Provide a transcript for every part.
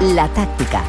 La tàctica.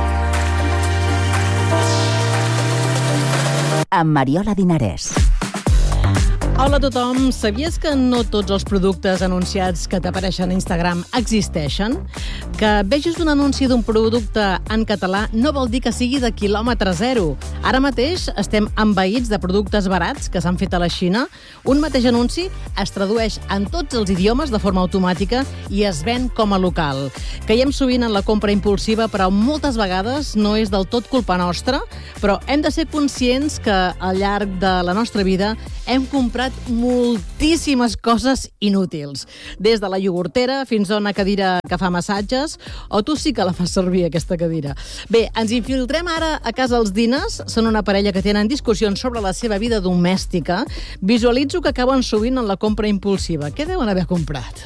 Amb Mariola Dinarès. Hola a tothom. Sabies que no tots els productes anunciats que t'apareixen a Instagram existeixen? Que vegis un anunci d'un producte en català no vol dir que sigui de quilòmetre zero. Ara mateix estem envaïts de productes barats que s'han fet a la Xina. Un mateix anunci es tradueix en tots els idiomes de forma automàtica i es ven com a local. Caiem sovint en la compra impulsiva, però moltes vegades no és del tot culpa nostra, però hem de ser conscients que al llarg de la nostra vida hem comprat moltíssimes coses inútils. Des de la iogurtera fins a una cadira que fa massatges, o tu sí que la fas servir, aquesta cadira. Bé, ens infiltrem ara a casa els Dines. Són una parella que tenen discussions sobre la seva vida domèstica. Visualitzo que acaben sovint en la compra impulsiva. Què deuen haver comprat?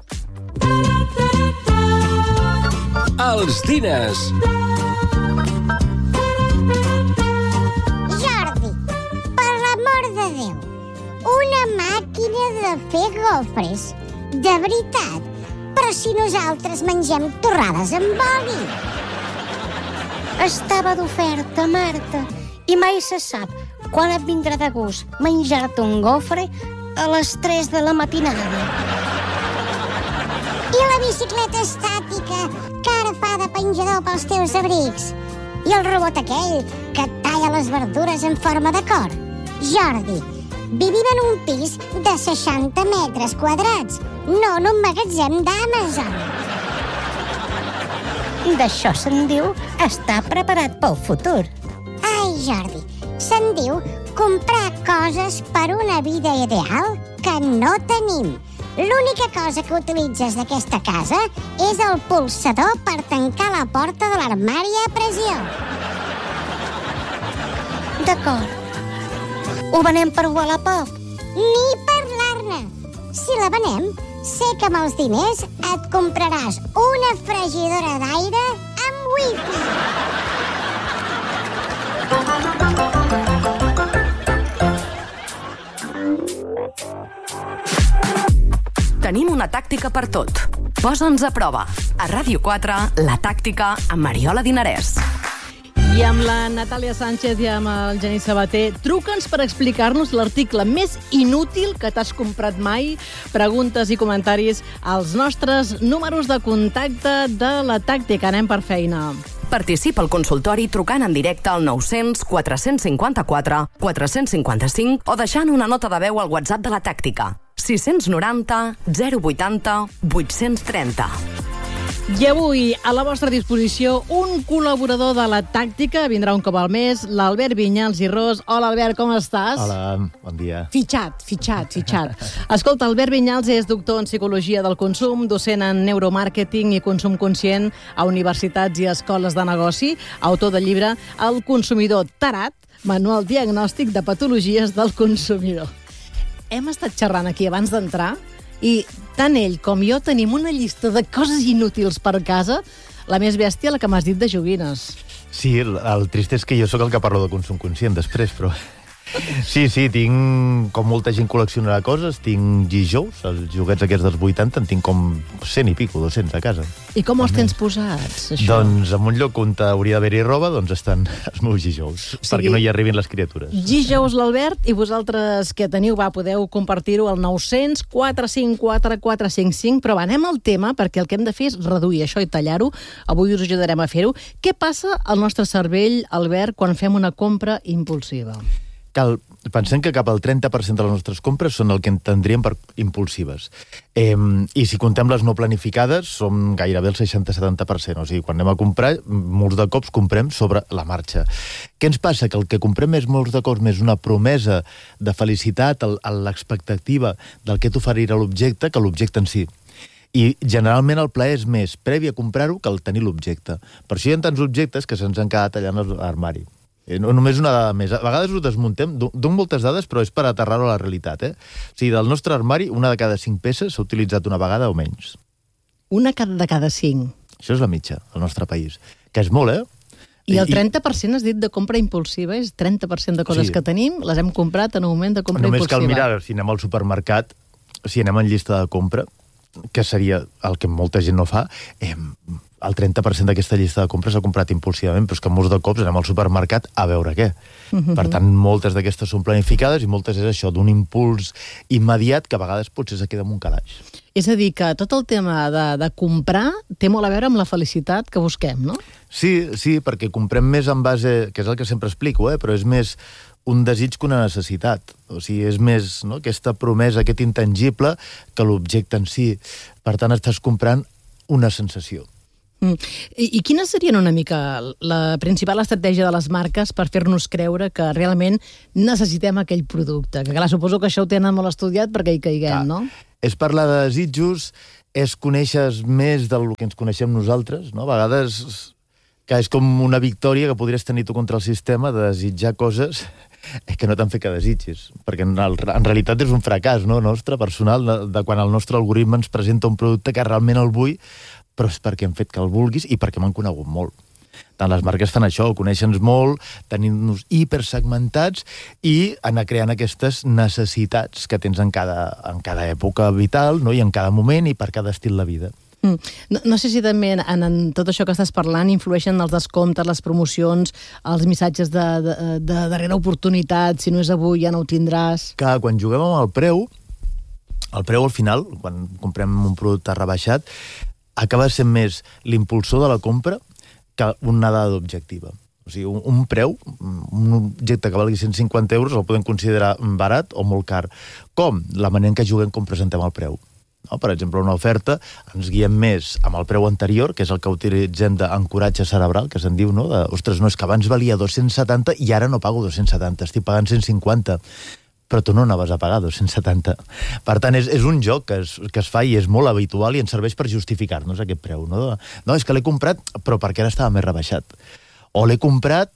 Els Dines. Jordi, per l'amor de Déu, una màquina de fer gofres. De veritat. Però si nosaltres mengem torrades amb oli. Estava d'oferta, Marta, i mai se sap quan et vindrà de gust menjar-te un gofre a les 3 de la matinada. I la bicicleta estàtica que ara fa de penjador pels teus abrics. I el robot aquell que talla les verdures en forma de cor. Jordi, vivim en un pis de 60 metres quadrats, no en un magatzem d'Amazon. D'això se'n diu estar preparat pel futur. Ai, Jordi, se'n diu comprar coses per una vida ideal que no tenim. L'única cosa que utilitzes d'aquesta casa és el pulsador per tancar la porta de l'armari a pressió. D'acord. Ho venem per Wallapop? Ni parlar-ne. Si la venem, sé que amb els diners et compraràs una fregidora d'aire amb wifi. Tenim una tàctica per tot. Posa'ns a prova. A Ràdio 4, La tàctica amb Mariola Dinarès. I amb la Natàlia Sánchez i amb el Genís Sabater, truca'ns per explicar-nos l'article més inútil que t'has comprat mai. Preguntes i comentaris als nostres números de contacte de La tàctica. Anem per feina. Participa al consultori trucant en directe al 900 454 455 o deixant una nota de veu al WhatsApp de La tàctica. 690 080 830. I avui, a la vostra disposició, un col·laborador de La tàctica. Vindrà un cop al mes, l'Albert Vinyals i Ros. Hola, Albert, com estàs? Hola, bon dia. Fitxat. Escolta, Albert Vinyals és doctor en Psicologia del Consum, docent en Neuromàrqueting i Consum Conscient a universitats i escoles de negoci, autor del llibre El consumidor tarat, manual diagnòstic de patologies del consumidor. Hem estat xerrant aquí abans d'entrar i tant ell com jo tenim una llista de coses inútils per casa, la més bèstia, la que m'has dit de joguines. Sí, el trist és que jo sóc el que parlo de consum conscient després, però... Sí, tinc, com molta gent col·leccionarà coses, tinc G-Joes, els joguets aquests dels 80, en tinc com 100 i pico, 200 a casa. I com els tens posats, això? Doncs en un lloc on hauria d'haver-hi roba, doncs estan els meus G-Joes, perquè no hi arribin les criatures. G-Joes l'Albert, i vosaltres que teniu, podeu compartir-ho al 900 454 455, però anem al tema, perquè el que hem de fer és reduir això i tallar-ho. Avui us ajudarem a fer-ho. Què passa al nostre cervell, Albert, quan fem una compra impulsiva? Pensem que cap al 30% de les nostres compres són el que entendríem per impulsives. I si contem les no planificades, som gairebé el 60-70%. O sigui, quan anem a comprar, molts de cops comprem sobre la marxa. Què ens passa? Que el que comprem és molts de cops més una promesa de felicitat, l'expectativa del que t'oferirà l'objecte, que l'objecte en si. I generalment el plaer és més previ a comprar-ho que el tenir l'objecte. Per això hi ha tants objectes que se'ns han quedat allà en l'armari. No, només una dada més. A vegades ho desmuntem, dono moltes dades, però és per aterrar-ho a la realitat. O sigui, del nostre armari, una de cada 5 peces s'ha utilitzat una vegada o menys. Una de cada 5? Això és la mitja, al nostre país. Que és molt, I el 30% has dit de compra impulsiva, és 30% de coses que tenim, les hem comprat en un moment de compra impulsiva. Només cal mirar, si anem al supermercat, si anem en llista de compra, que seria el que molta gent no fa, el 30% d'aquesta llista de compres s'ha comprat impulsivament, però és que molts de cops anem al supermercat a veure què. Per tant, moltes d'aquestes són planificades i moltes és això, d'un impuls immediat que a vegades potser se queda en un calaix. És a dir, que tot el tema de comprar té molt a veure amb la felicitat que busquem, no? Sí, perquè comprem més en base, que és el que sempre explico, però és més un desig que una necessitat. O sigui, és més, no?, aquesta promesa, aquest intangible, que l'objecte en si. Per tant, estàs comprant una sensació. I quina seria una mica la principal estratègia de les marques per fer-nos creure que realment necessitem aquell producte? Que clar, suposo que això ho tenen molt estudiat perquè hi caiguem, no? És parlar de desitjos, és conèixer més del que ens coneixem nosaltres, no? A vegades que és com una victòria que podries tenir tu contra el sistema de desitjar coses que no t'han fet que desitgis, perquè en realitat és un fracàs, no?, nostre, personal, de quan el nostre algoritme ens presenta un producte que realment el vull, però és perquè hem fet que el vulguis i perquè m'han conegut molt. Tant les marques fan això, coneixen-nos molt, tenint-nos hipersegmentats i anar creant aquestes necessitats que tens en cada època vital, no?, i en cada moment i per cada estil de vida. No sé si també en tot això que estàs parlant influeixen els descomptes, les promocions, els missatges de darrera oportunitat, si no és avui ja no ho tindràs. Que quan juguem amb el preu al final, quan comprem un producte rebaixat, acaba sent més l'impulsor de la compra que una dada objectiva. O sigui, un preu, un objecte que valgui 150 euros, el podem considerar barat o molt car. Com? La manera en què juguem com presentem el preu. No? Per exemple, una oferta ens guiem més amb el preu anterior, que és el que utilitzem d'ancoratge cerebral, que se'n diu, no? Ostres, no, és que abans valia 270 i ara no pago 270, estic pagant 150. Però tu no anaves a pagar 270. Per tant, és un joc que es fa i és molt habitual i ens serveix per justificar-nos aquest preu. No, és que l'he comprat, però perquè ara estava més rebaixat. O l'he comprat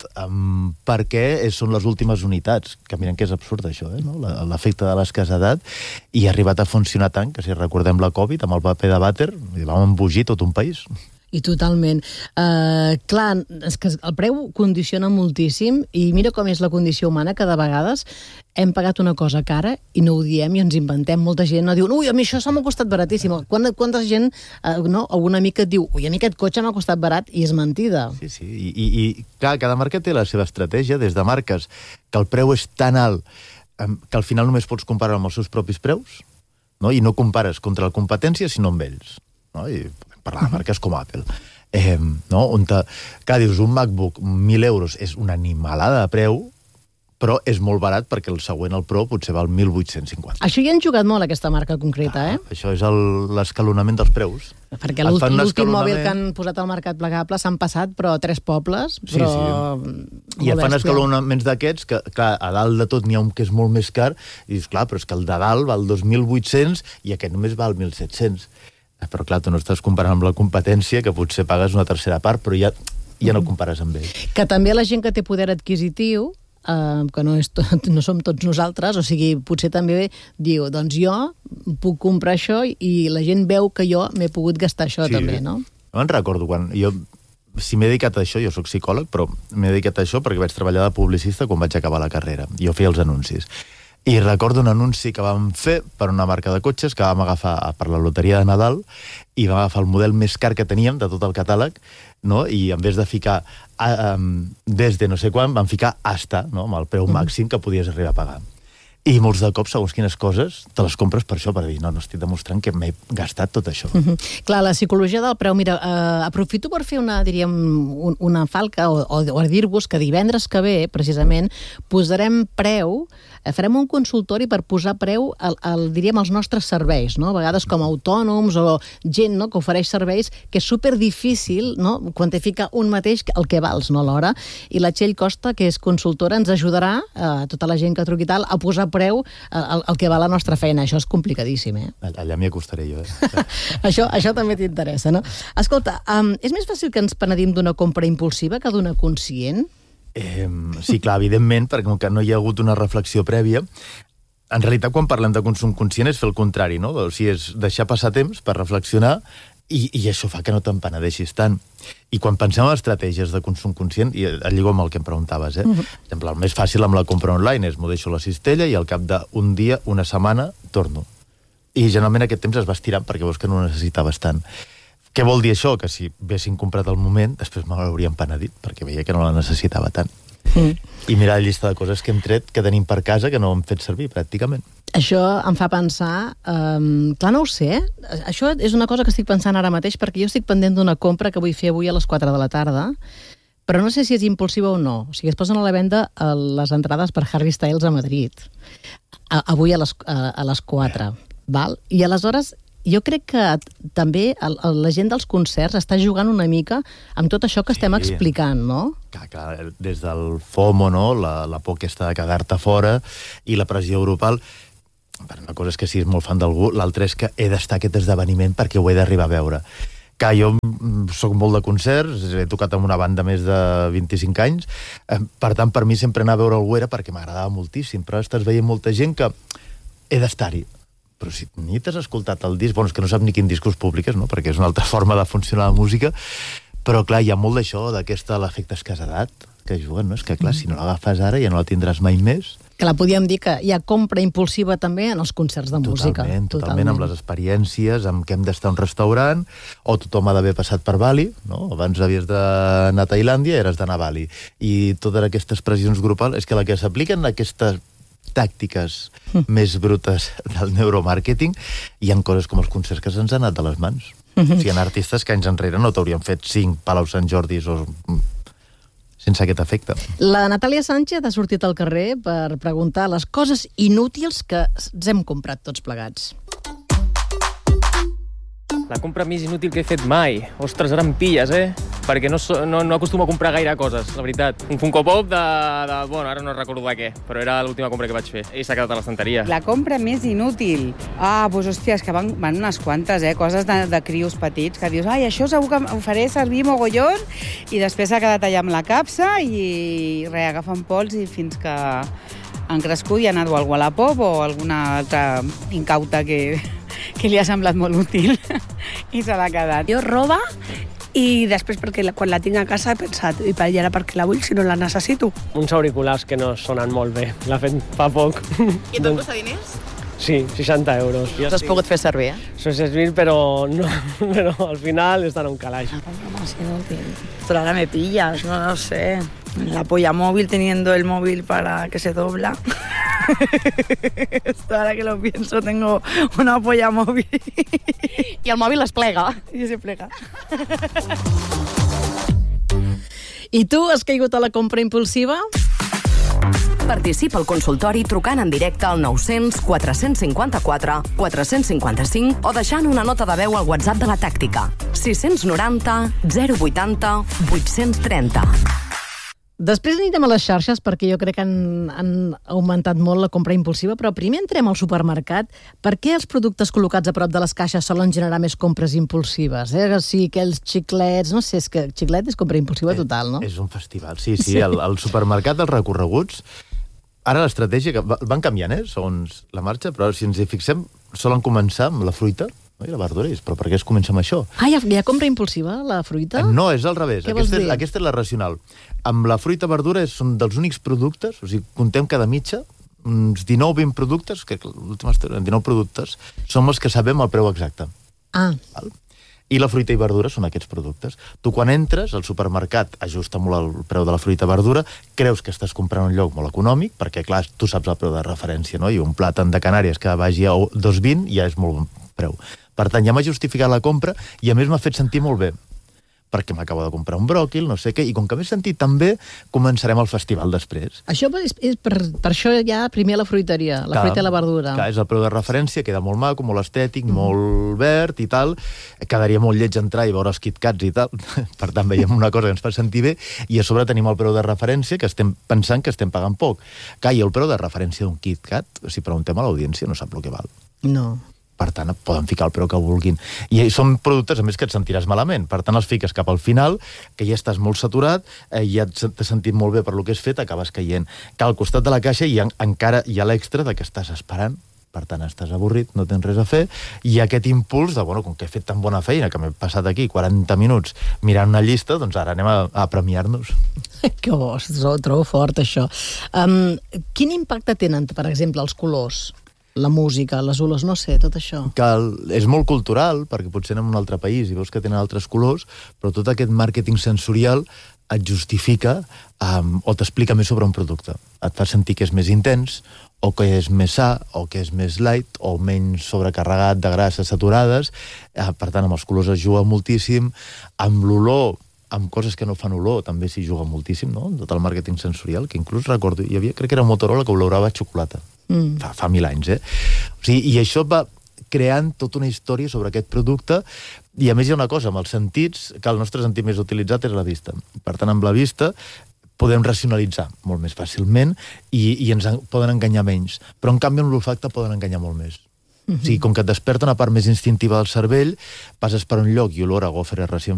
perquè són les últimes unitats, que miren que és absurd això, no? L'efecte de l'escassedat, i ha arribat a funcionar tant que si recordem la Covid amb el paper de vàter, vam embogir tot un país. I totalment. Clar, és que el preu condiciona moltíssim i mira com és la condició humana, que de vegades hem pagat una cosa cara i no ho diem i ens inventem. Molta gent no diu, ui, a mi això m'ha costat baratíssim. Quanta gent, algun amic et diu, ui, a mi aquest cotxe m'ha costat barat, i és mentida. Sí, i clar, cada marca té la seva estratègia, des de marques que el preu és tan alt que al final només pots comparar amb els seus propis preus, no? I no compares contra la competència, sinó amb ells. No? I parlar de marques com Apple. No? On dius, un MacBook, 1.000 euros, és una animalada de preu, però és molt barat perquè el següent, el Pro, potser val 1.850. Això hi han jugat molt, aquesta marca concreta, Això és l'escalonament dels preus. Perquè l'últim mòbil que han posat al mercat plegable s'han passat, però 3 pobles, però... Sí. I et fan escalonaments d'aquests, que, clar, a dalt de tot n'hi ha un que és molt més car, i dius, clar, però és que el de dalt val 2.800 i aquest només val 1.700. Però, clar, tu no estàs comparant amb la competència, que potser pagues una tercera part, però ja no compares amb ell. Que també la gent que té poder adquisitiu, que no som tots nosaltres, o sigui, potser també diu, doncs jo puc comprar això i la gent veu que jo m'he pogut gastar això també, no? Jo me'n recordo quan si m'he dedicat a això, jo soc psicòleg, però m'he dedicat a això perquè vaig treballar de publicista quan vaig acabar la carrera. Jo feia els anuncis. I recordo un anunci que vam fer per una marca de cotxes que vam agafar per la loteria de Nadal i vam agafar el model més car que teníem de tot el catàleg, no? I en vez de ficar des de no sé quan, vam ficar hasta, no? Amb el preu màxim que podies arribar a pagar. I molts de cops, segons quines coses, te les compres per això, per dir, no estic demostrant que m'he gastat tot això. Clar, la psicologia del preu, mira, aprofito per fer una falca o dir-vos que divendres que ve, precisament, posarem preu, farem un consultori per posar preu diríem, als nostres serveis, no? A vegades com a autònoms o gent, no?, que ofereix serveis, que és superdifícil, no?, quantificar un mateix el que vals, no?, alhora. I la Txell Costa, que és consultora, ens ajudarà, tota la gent que truqui tal, a posar preu el que val la nostra feina. Això és complicadíssim, Allà m'hi acostaré jo, Això també t'interessa, no? Escolta, és més fàcil que ens penedim d'una compra impulsiva que d'una conscient? Sí, clar, evidentment, perquè com que no hi ha hagut una reflexió prèvia. En realitat, quan parlem de consum conscient és fer el contrari, no? O sigui, és deixar passar temps per reflexionar i això fa que no te'n penedeixis tant. I quan pensem en estratègies de consum conscient, i et lligo amb el que em preguntaves, Per exemple, el més fàcil amb la compra online és m'ho deixo a la cistella i al cap d'un dia, una setmana, torno. I generalment aquest temps es va estirant perquè veus que no ho necessitaves tant. Què vol dir això? Que si haguessin comprat al moment, després me l'haurien penedit, perquè veia que no la necessitava tant. I mira la llista de coses que hem tret, que tenim per casa, que no hem fet servir, pràcticament. Això em fa pensar... clar, no ho sé. Això és una cosa que estic pensant ara mateix, perquè jo estic pendent d'una compra que vull fer avui a les 4 de la tarda, però no sé si és impulsiva o no. O sigui, es posen a la venda les entrades per Harry Styles a Madrid. Avui a les 4. Val? I aleshores... Jo crec que també la gent dels concerts està jugant una mica amb tot això que estem explicant, no? Clar, des del FOMO, no? La por aquesta de quedar-te fora i la pressió grupal. Una cosa és que siguis molt fan d'algú, l'altra és que he d'estar a aquest esdeveniment perquè ho he d'arribar a veure. Que jo soc molt de concerts, he tocat amb una banda més de 25 anys, per tant, per mi sempre anar a veure algú era perquè m'agradava moltíssim, però estàs veient molta gent que he d'estar-hi. Però si ni t'has escoltat el disc, és que no saps ni quin disc us publiques, no? Perquè és una altra forma de funcionar la música, però clar, hi ha molt d'això, l'efecte escasedat, que juguen, no? És que clar, si no l'agafes ara ja no la tindràs mai més. Que la podíem dir que hi ha compra impulsiva també en els concerts de música. Totalment, amb les experiències, amb què hem d'estar a un restaurant, o tothom ha d'haver passat per Bali, no? Abans havies d'anar a Tailàndia, eres d'anar a Bali. I totes aquestes pressions grupals, és que la que s'apliquen aquestes tàctiques més brutes del neuromàrqueting, hi ha coses com els concerts que se'ns han anat de les mans. O sigui, hi ha artistes que anys enrere no t'haurien fet 5 Palau Sant Jordis o sense aquest efecte. La Natàlia Sánchez ha sortit al carrer per preguntar les coses inútils que ens hem comprat tots plegats. La compra més inútil que he fet mai. Ostres, ara em pilles, Perquè no acostumo a comprar gaire coses, la veritat. Un Funko Pop bueno, ara no recordo de què, però era l'última compra que vaig fer. I s'ha quedat a l'estanteria. La compra més inútil? Doncs hòstia, és que van unes quantes, coses de crios petits, que dius, ai, això segur que ho faré servir mogollon, i després s'ha quedat allà amb la capsa i agafen pols i fins que han crescut i ha anat algú a la pop o alguna altra incauta que li ha semblat molt útil i se l'ha quedat. Jo roba i després perquè quan la tinc a casa he pensat i per allà perquè la vull si no la necessito. Uns auriculars que no sonen molt bé. L'ha fet fa poc. I et van costar diners? Sí, 60 euros. T'has pogut fer servir, S'ho he servit, però al final estan un calaix. Pero ahora me pillas, no sé. La polla móvil teniendo el móvil para que se dobla. Esto, ahora que lo pienso, tengo una polla móvil. I el mòbil es plega. I se plega. I tu has caigut a la compra impulsiva? Participa al consultori trucant en directe al 900 454 455 o deixant una nota de veu al WhatsApp de la Tàctica. 690 080 830. Després anirem a les xarxes perquè jo crec que han augmentat molt la compra impulsiva, però primer entrem al supermercat. Per què els productes col·locats a prop de les caixes solen generar més compres impulsives? O sigui, aquells xiclets, no sé, és que xiclet és compra impulsiva total, no? És un festival, sí. El supermercat dels recorreguts, ara l'estratègia, que van canviant, segons la marxa, però si ens hi fixem, solen començar amb la fruita, i la verdura, però per què es comença amb això? Ah, hi ha compra impulsiva, la fruita? No, és al revés. Què vols dir? Aquesta és la racional. Amb la fruita i verdura són dels únics productes, o sigui, contem cada mitja, uns 19-20 productes, que l'última estona, 19 productes, són els que sabem el preu exacte. Val? I la fruita i verdura són aquests productes. Tu, quan entres al supermercat, ajusta molt el preu de la fruita i verdura, creus que estàs comprant un lloc molt econòmic, perquè, clar, tu saps el preu de referència, no? I un plàtan de Canàries que vagi a 2,20 ja és molt bon preu. Per tant, ja m'ha justificat la compra i, a més, m'ha fet sentir molt bé, perquè m'acabo de comprar un bròquil, no sé què, i com que m'he sentit tan bé, començarem el festival després. Això és per això ja primer la fruiteria, la fruita i la verdura. Clar, és el preu de referència, queda molt maco, molt estètic, molt verd i tal. Quedaria molt lleig entrar i veure els KitKats i tal. Per tant, veiem una cosa que ens fa sentir bé, i a sobre tenim el preu de referència, que estem pensant que estem pagant poc. Clar, i el preu de referència d'un KitKat, si preguntem a l'audiència, no sap el que val. No. Per tant, poden ficar el preu que vulguin. I són productes, a més, que et sentiràs malament. Per tant, els fiques cap al final, que ja estàs molt saturat, ja t'has sentit molt bé per lo que has fet, acabes caient. Que al costat de la caixa encara hi ha l'extra de que estàs esperant, per tant, estàs avorrit, no tens res a fer, i aquest impuls de, com que he fet tan bona feina, que m'he passat aquí 40 minuts mirant una llista, doncs ara anem a premiar-nos. Que bo, trobo fort, això. Quin impacte tenen, per exemple, els colors? la música, les olors, no sé, tot això. Que és molt cultural, perquè potser anem a un altre país i veus que tenen altres colors, però tot aquest màrqueting sensorial et justifica o t'explica més sobre un producte. Et fa sentir que és més intens, o que és més sa, o que és més light, o menys sobrecarregat de grasses saturades. Per tant, amb els colors es juga moltíssim. Amb l'olor, amb coses que no fan olor, també s'hi juga moltíssim, no? Tot el màrqueting sensorial, que inclús recordo, hi havia, crec que era Motorola, que olorava a xocolata. Fa 1000 anys, O sigui, i això va creant tota una història sobre aquest producte, i a més hi ha una cosa, amb els sentits, que el nostre sentit més utilitzat és la vista. Per tant, amb la vista podem racionalitzar molt més fàcilment i ens poden enganyar menys. Però, en canvi, amb l'olfacte poden enganyar molt més. O sigui, com que et desperta una part més instintiva del cervell, passes per un lloc i olor a gofre recient